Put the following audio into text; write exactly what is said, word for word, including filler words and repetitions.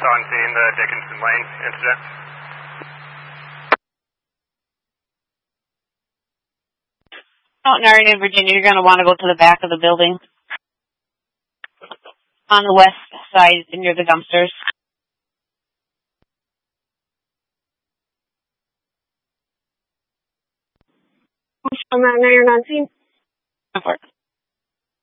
on scene, the Dickinson Lane incident. Out in Arlington, Virginia, you're going to want to go to the back of the building. On the west side, near the dumpsters. I'm not, now you're not seen. Go for it.